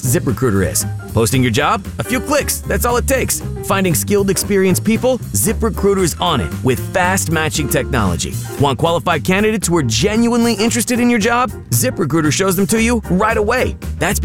ZipRecruiter is. Posting your job? A few clicks, that's all it takes. Finding skilled, experienced people? ZipRecruiter's on it with fast matching technology. Want qualified candidates who are genuinely interested in your job? ZipRecruiter shows them to you right away. That's